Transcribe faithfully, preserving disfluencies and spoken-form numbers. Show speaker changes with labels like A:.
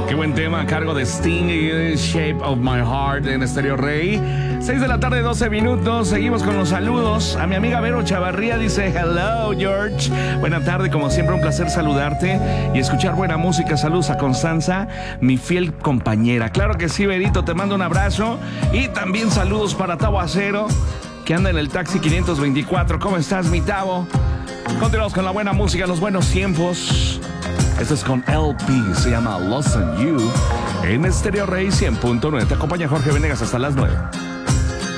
A: Qué buen tema a cargo de Sting y Shape of My Heart en Estéreo Rey. seis de la tarde, doce minutos. Seguimos con los saludos. A mi amiga Vero Chavarría dice: hello, George. Buena tarde, como siempre, un placer saludarte y escuchar buena música. Saludos a Constanza, mi fiel compañera. Claro que sí, Verito, te mando un abrazo. Y también saludos para Tavo Acero, que anda en el taxi quinientos veinticuatro. ¿Cómo estás, mi Tavo? Continuamos con la buena música, los buenos tiempos. Esto es con L P, se llama Lost on You, en Estéreo Rey cien punto nueve. Te acompaña Jorge Venegas hasta las nueve.